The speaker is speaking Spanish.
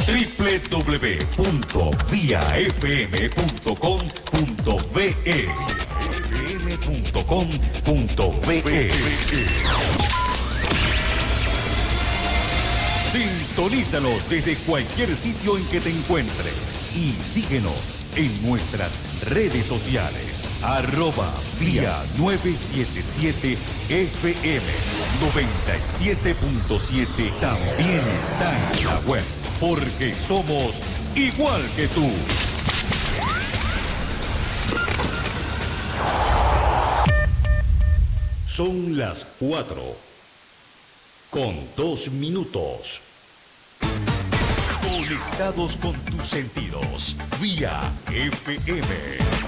www.viafm.com.be fm.com.be. Sintonízanos desde cualquier sitio en que te encuentres y síguenos en nuestras redes sociales. @vía 977 FM 97.7. También está en la web, porque somos igual que tú. Son las 4:02. Conectados con tus sentidos, Vía FM.